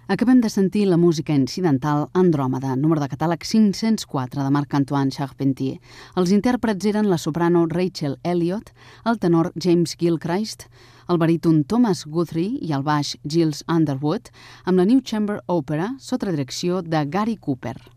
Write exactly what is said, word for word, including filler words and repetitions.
Acabem de sentir la música incidental Andròmeda, número de catàleg cinc-cents quatre de Marc-Antoine Charpentier. Els intèrprets eren la soprano Rachel Elliott, el tenor James Gilchrist, el baríton Thomas Guthrie i el baix Giles Underwood, amb la New Chamber Opera sota direcció de Gary Cooper.